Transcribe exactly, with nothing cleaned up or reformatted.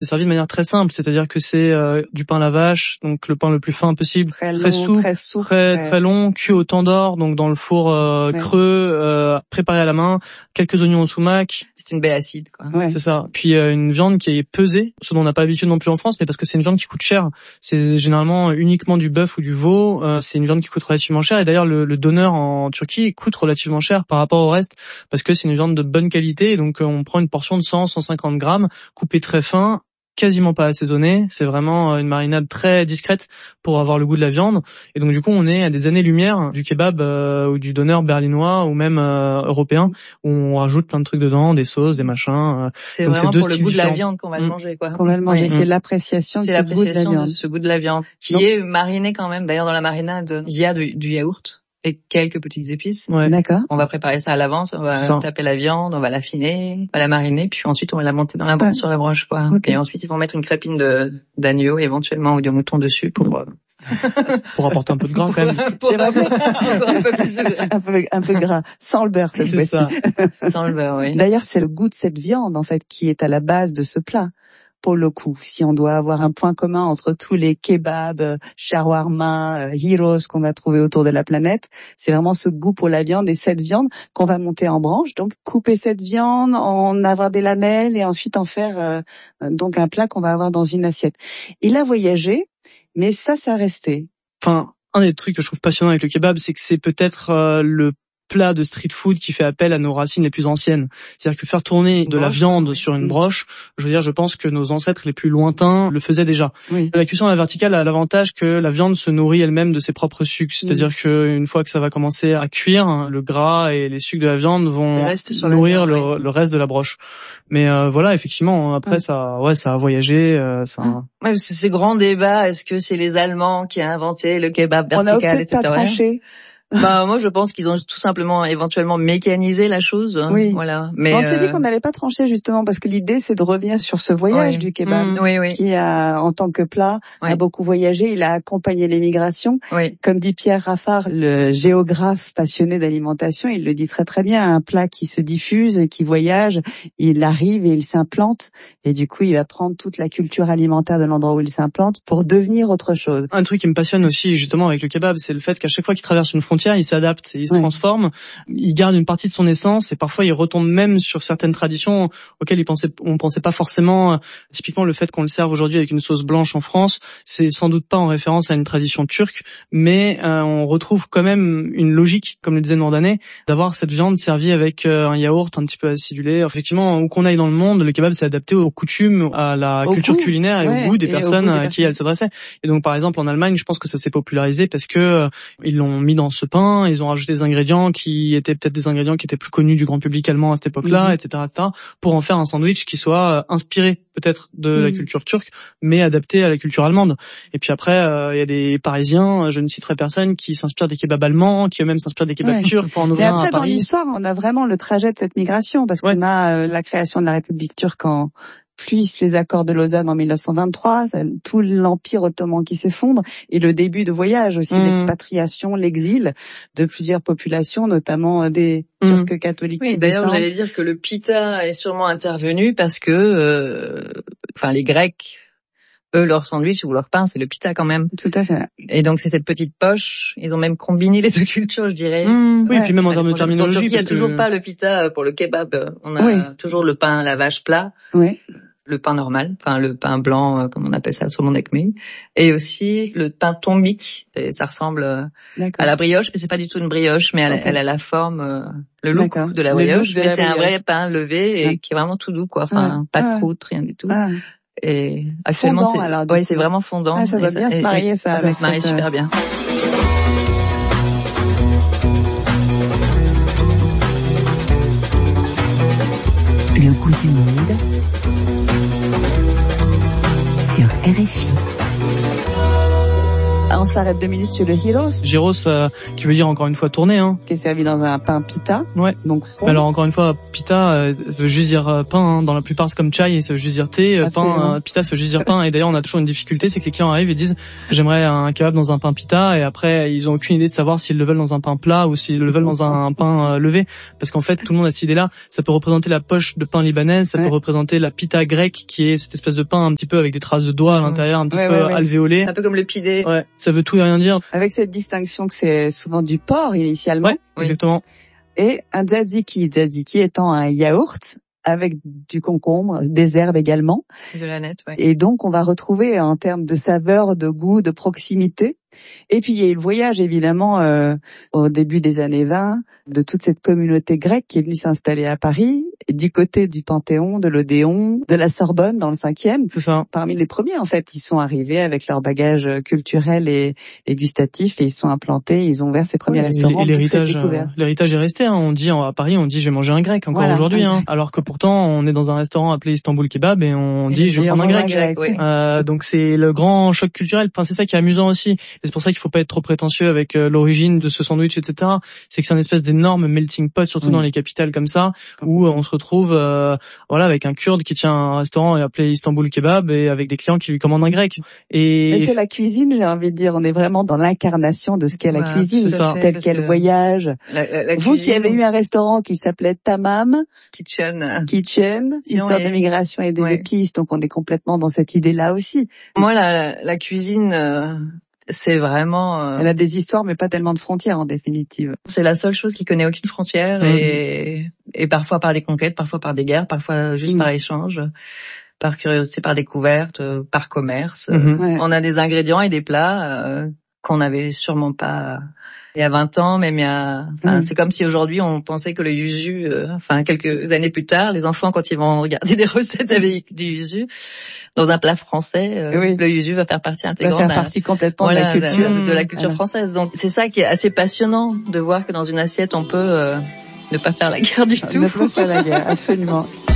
C'est servi de manière très simple, c'est-à-dire que c'est euh, du pain à la vache, donc le pain le plus fin possible, très, très long, souple, très, souple, très, très... très long, cuit au tandoor, donc dans le four euh, ouais. creux, euh, préparé à la main, quelques oignons au sumac. C'est une baie acide, quoi. Ouais. C'est ça. Puis euh, une viande qui est pesée, ce dont on n'a pas l'habitude non plus en France, mais parce que c'est une viande qui coûte cher. C'est généralement uniquement du bœuf ou du veau. Euh, c'est une viande qui coûte relativement cher. Et d'ailleurs, le, le döner en Turquie coûte relativement cher par rapport au reste, parce que c'est une viande de bonne qualité. Et donc, euh, on prend une portion de cent à cent cinquante grammes, coupée très fin, quasiment pas assaisonné, c'est vraiment une marinade très discrète pour avoir le goût de la viande. Et donc du coup on est à des années-lumière du kebab euh, ou du doner berlinois ou même euh, européen, où on rajoute plein de trucs dedans, des sauces, des machins. Euh, c'est donc vraiment c'est pour le goût différents. de la viande qu'on va mmh. le manger, quoi. Qu'on va le manger, oui. c'est l'appréciation, de, c'est ce l'appréciation goût de, la viande. de ce goût de la viande, qui donc, est mariné quand même. D'ailleurs dans la marinade, il y a du, du yaourt et quelques petites épices. Ouais. D'accord. On va préparer ça à l'avance, on va ça. taper la viande, on va l'affiner, on va la mariner, puis ensuite on va la monter dans la broche, ouais. sur la broche, quoi. Okay. Et ensuite ils vont mettre une crépine de d'agneau éventuellement ou de mouton dessus pour euh... pour apporter un peu de gras quand même. J'ai un peu, un peu plus de gras. un peu un peu gras, sans le beurre cette fois-ci. Sans le beurre, oui. D'ailleurs, c'est le goût de cette viande en fait qui est à la base de ce plat. Pour le coup, si on doit avoir un point commun entre tous les kebabs, shawarma, gyros qu'on va trouver autour de la planète, c'est vraiment ce goût pour la viande et cette viande qu'on va monter en branches. Donc, couper cette viande, en avoir des lamelles et ensuite en faire euh, donc un plat qu'on va avoir dans une assiette. Il a voyagé, mais ça, ça restait. Enfin, un des trucs que je trouve passionnant avec le kebab, c'est que c'est peut-être euh, le plat de street food qui fait appel à nos racines les plus anciennes. C'est-à-dire que faire tourner de la viande sur une broche, je veux dire, je pense que nos ancêtres les plus lointains le faisaient déjà. Oui. La cuisson à la verticale a l'avantage que la viande se nourrit elle-même de ses propres sucres. C'est-à-dire oui. que une fois que ça va commencer à cuire, le gras et les sucres de la viande vont nourrir viande, le, oui. le reste de la broche. Mais euh, voilà, effectivement, après oui. ça, ouais, ça a voyagé. Euh, ça. Hum. Ouais, c'est ces grands débats. Est-ce que c'est les Allemands qui ont inventé le kebab vertical, On a peut-être et cetera. Pas tranché. Bah moi je pense qu'ils ont tout simplement éventuellement mécanisé la chose. Oui. Voilà. Mais on s'est euh... dit qu'on n'allait pas trancher justement parce que l'idée c'est de revenir sur ce voyage oui. du kebab mmh, oui, oui. qui a en tant que plat oui. a beaucoup voyagé. Il a accompagné l'émigration. Oui. Comme dit Pierre Raffard, le géographe passionné d'alimentation, il le dit très très bien. Un plat qui se diffuse et qui voyage, il arrive et il s'implante et du coup il va prendre toute la culture alimentaire de l'endroit où il s'implante pour devenir autre chose. Un truc qui me passionne aussi justement avec le kebab, c'est le fait qu'à chaque fois qu'il traverse une frontière, il s'adapte et il se oui. transforme, il garde une partie de son essence et parfois il retombe même sur certaines traditions auxquelles il pensait, on pensait pas forcément. Typiquement le fait qu'on le serve aujourd'hui avec une sauce blanche en France, c'est sans doute pas en référence à une tradition turque, mais euh, on retrouve quand même une logique, comme le disait Nordane, d'avoir cette viande servie avec euh, un yaourt un petit peu acidulé. Effectivement, où qu'on aille dans le monde, le kebab s'est adapté aux coutumes, à la au culture goût. culinaire et ouais, au goût des et personnes goût des à qui elle s'adressait. Et donc par exemple en Allemagne, je pense que ça s'est popularisé parce que euh, ils l'ont mis dans ce pain, ils ont rajouté des ingrédients qui étaient peut-être des ingrédients qui étaient plus connus du grand public allemand à cette époque-là, mmh. et cetera, et cetera, pour en faire un sandwich qui soit euh, inspiré peut-être de mmh. la culture turque, mais adapté à la culture allemande. Et puis après, il euh, y a des Parisiens, je ne citerai personne, qui s'inspirent des kebabs allemands, qui eux-mêmes s'inspirent des kebabs ouais. turcs pour en ouvrir un à Paris. Mais après, dans l'histoire, on a vraiment le trajet de cette migration, parce ouais. qu'on a euh, la création de la République turque en plus les accords de Lausanne en mille neuf cent vingt-trois, tout l'empire ottoman qui s'effondre et le début de voyage aussi, mmh. l'expatriation, l'exil de plusieurs populations, notamment des mmh. Turcs catholiques. Oui, d'ailleurs, j'allais dire que le pita est sûrement intervenu parce que, euh, enfin, les Grecs, eux, leur sandwich ou leur pain, c'est le pita quand même. Tout à fait. Et donc, c'est cette petite poche. Ils ont même combiné les deux cultures, je dirais. Mmh, oui, ouais. Et puis même en termes de terminologie. Il n'y a toujours pas le pita pour le kebab. On a oui. toujours le pain à la vache plat. Oui. Le pain normal, enfin le pain blanc, comme on appelle ça, saumon ekmé, et aussi le pain tombik. Ça ressemble D'accord. à la brioche, mais c'est pas du tout une brioche, mais elle, okay. elle a la forme, euh, le look D'accord. de la brioche, de mais la c'est brioche. Un vrai pain levé et ah. qui est vraiment tout doux, quoi. Enfin, ah. pas de ah. croûte, rien du tout. Ah. Et actuellement, fondant, c'est, alors, ouais, c'est vraiment fondant. Ah, ça va bien ça, se marier, ça. Ça va se marier super bien. Le goût du monde sur R F I. On s'arrête deux minutes sur le gyros. Gyros, euh, qui veut dire encore une fois tourner, hein. Qui est servi dans un pain pita. Ouais. Donc rond. Alors encore une fois, pita euh, veut juste dire euh, pain. Hein. Dans la plupart, c'est comme chai, ça veut juste dire thé. Euh, pain, euh, pita, ça veut juste dire pain. Et d'ailleurs, on a toujours une difficulté, c'est que les clients arrivent et disent j'aimerais un kebab dans un pain pita, et après ils ont aucune idée de savoir s'ils le veulent dans un pain plat ou s'ils le veulent dans un, un pain euh, levé. Parce qu'en fait, tout le monde a cette idée-là. Ça peut représenter la poche de pain libanaise, ça ouais. peut représenter la pita grecque, qui est cette espèce de pain un petit peu avec des traces de doigts à l'intérieur, un petit ouais, peu ouais, ouais. alvéolé. Un peu comme le pidé. Ouais. Ça veut tout et rien dire. Avec cette distinction que c'est souvent du porc initialement. Ouais, oui. Exactement. Et un tzatziki, tzatziki étant un yaourt avec du concombre, des herbes également. De la nette, ouais. Et donc on va retrouver en termes de saveur, de goût, de proximité. Et puis il y a eu le voyage évidemment euh, au début des années vingt de toute cette communauté grecque qui est venue s'installer à Paris, et du côté du Panthéon, de l'Odéon, de la Sorbonne dans le cinquième. C'est ça. Parmi les premiers en fait, ils sont arrivés avec leur bagage culturel et, et gustatif, et ils sont implantés, ils ont ouvert ces premiers oui, restaurants. Et l'héritage, euh, l'héritage est resté. Hein. On dit à Paris, on dit je vais manger un grec encore voilà. aujourd'hui, hein. Alors que pourtant on est dans un restaurant appelé Istanbul Kebab et on et dit je vais prendre un grec. grec oui. euh, donc c'est le grand choc culturel. Enfin, c'est ça qui est amusant aussi. Et c'est pour ça qu'il faut pas être trop prétentieux avec euh, l'origine de ce sandwich, et cetera. C'est que c'est une espèce d'énorme melting pot, surtout oui. dans les capitales comme ça, où euh, on se retrouve, euh, voilà, avec un Kurde qui tient un restaurant appelé Istanbul Kebab et avec des clients qui lui commandent un grec. Et mais c'est la cuisine, j'ai envie de dire, on est vraiment dans l'incarnation de ce qu'est voilà, la cuisine, ça. tel qu'elle voyage. La, la, la Vous cuisine, qui avez eu un restaurant qui s'appelait Tamam Kitchen, Kitchen, histoire ouais. d'immigration et des ouais. épices, donc on est complètement dans cette idée-là aussi. Moi, la, la cuisine. Euh... C'est vraiment... Euh... Elle a des histoires, mais pas tellement de frontières, en définitive. C'est la seule chose qui connaît aucune frontière, mmh. et, et parfois par des conquêtes, parfois par des guerres, parfois juste mmh. par échange, par curiosité, par découverte, par commerce. Mmh. Ouais. On a des ingrédients et des plats euh, qu'on n'avait sûrement pas il y a vingt ans, même il y a... Enfin, mmh. c'est comme si aujourd'hui on pensait que le yuzu, euh, enfin quelques années plus tard, les enfants quand ils vont regarder des recettes avec du yuzu dans un plat français, euh, oui. le yuzu va faire partie intégrante. Va faire partie complètement voilà, de la culture, de, de la culture voilà. française. Donc c'est ça qui est assez passionnant de voir que dans une assiette on peut euh, ne pas faire la guerre du tout. Ne pas faire la guerre, absolument.